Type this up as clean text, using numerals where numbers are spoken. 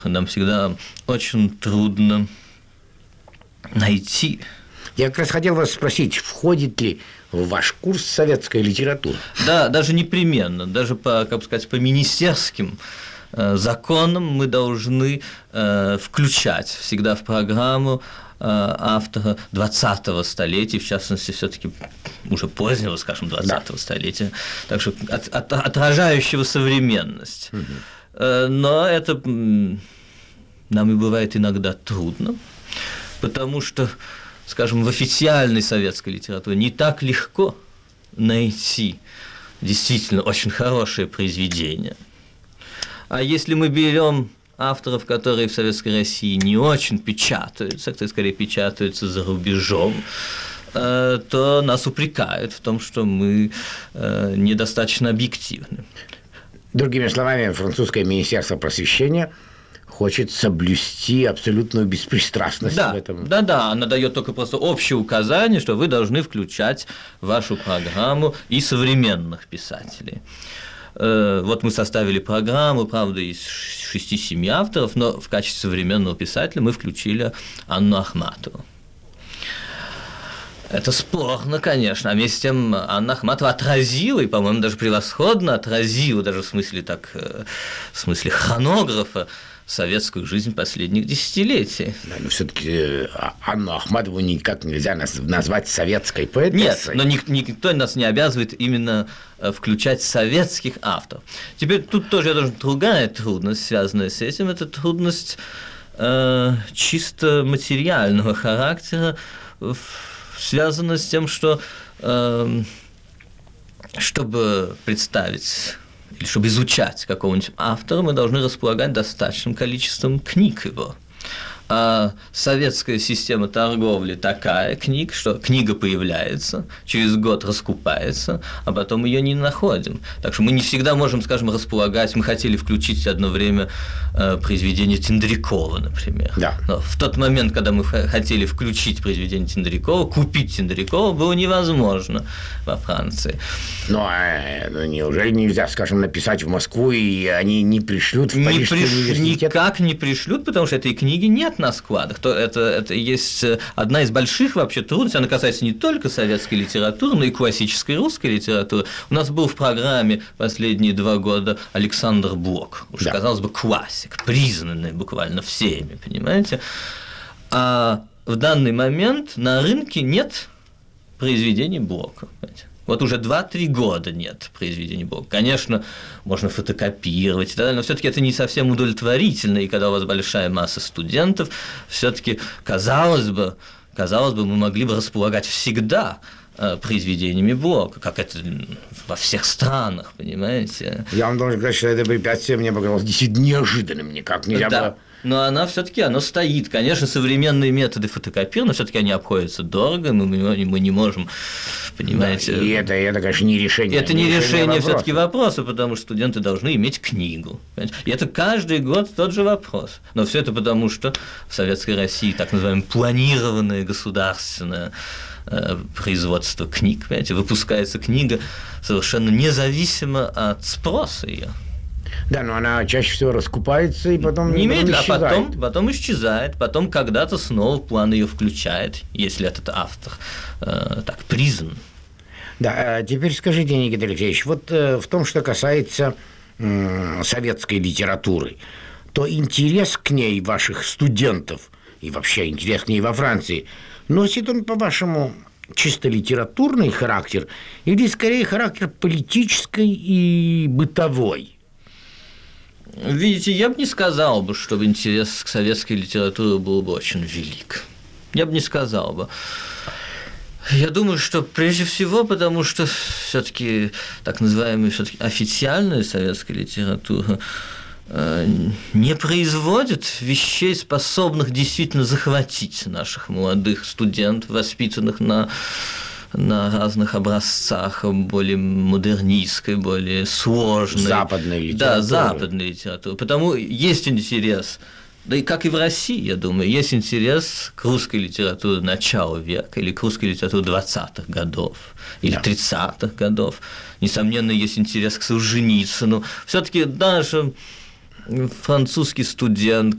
Нам всегда очень трудно найти. Я как раз хотел вас спросить, входит ли в ваш курс советская литература? Да, даже непременно, даже по, как бы сказать, по министерским законам мы должны включать всегда в программу автора 20-го столетия, в частности, все-таки уже позднего, скажем, 20-го столетия, так что отражающего современность. Но это нам и бывает иногда трудно, потому что, скажем, в официальной советской литературе не так легко найти действительно очень хорошее произведение. А если мы берем авторов, которые в Советской России не очень печатаются, которые скорее печатаются за рубежом, то нас упрекают в том, что мы недостаточно объективны. Другими словами, французское министерство просвещения хочет соблюсти абсолютную беспристрастность в этом. Да, она дает только просто общее указание, что вы должны включать в вашу программу и современных писателей. Вот мы составили программу, правда, из 6-7 авторов, но в качестве современного писателя мы включили Анну Ахматову. Это спорно, конечно, а вместе с тем Анна Ахматова отразила, и, по-моему, даже превосходно отразила, даже в смысле хронографа, советскую жизнь последних десятилетий. Да, но все-таки Анну Ахматову никак нельзя назвать советской поэтессой. Нет, но никто нас не обязывает именно включать советских авторов. Теперь тут тоже другая трудность, связанная с этим, это трудность чисто материального характера, связана с тем, что чтобы представить или чтобы изучать какого-нибудь автора, мы должны располагать достаточным количеством книг его. А советская система торговли такая книг, что книга появляется, через год раскупается, а потом ее не находим. Так что мы не всегда можем, скажем, располагать. Мы хотели включить одно время произведение Тендрякова, например. Да. Но в тот момент, когда мы хотели включить произведение Тендрякова, купить Тендрякова было невозможно во Франции. Ну, неужели нельзя, скажем, написать в Москву, и они не пришлют в Парижский университет? Никак не пришлют, потому что этой книги нет на складах. Это есть одна из больших вообще трудностей. Она касается не только советской литературы, но и классической русской литературы. У нас был в программе последние 2 года Александр Блок. Уж, казалось бы, классик, признанный буквально всеми, понимаете? А в данный момент на рынке нет произведений Блока. Понимаете? Вот уже 2-3 года нет произведений Блока. Конечно, можно фотокопировать и так далее, но все-таки это не совсем удовлетворительно, и когда у вас большая масса студентов, все-таки казалось бы, мы могли бы располагать всегда произведениями Блока, как это во всех странах, понимаете? Я вам должен сказать, что это препятствие мне показалось действительно неожиданным, никак нельзя было. Но она все-таки стоит. Конечно, современные методы фотокопирования, все-таки они обходятся дорого, мы не можем, понимаете. Да, и это, конечно, не решение. Это не решение все-таки вопроса, потому что студенты должны иметь книгу. Понимаете? И это каждый год тот же вопрос. Но все это потому, что в Советской России так называемое планированное государственное производство книг, понимаете, выпускается книга совершенно независимо от спроса ее. Да, но она чаще всего раскупается и потом немедленно, исчезает. Потом исчезает, потом когда-то снова в план ее включает, если этот автор так признан. Да, теперь скажите, Никита Алексеевич, вот в том, что касается советской литературы, то интерес к ней ваших студентов и вообще интерес к ней во Франции, носит он, по-вашему, чисто литературный характер или скорее характер политический и бытовой? Видите, я бы не сказал бы, что интерес к советской литературе был бы очень велик. Я бы не сказал бы. Я думаю, что прежде всего, потому что все-таки так называемая официальная советская литература не производит вещей, способных действительно захватить наших молодых студентов, воспитанных на разных образцах более модернистской, более сложной. Западной литературы. Да, западной литературы. Потому есть интерес, да и как и в России, я думаю, есть интерес к русской литературе начала века или к русской литературе 20-х годов или 30-х годов. Несомненно, есть интерес к Солженицыну. Все-таки даже французский студент,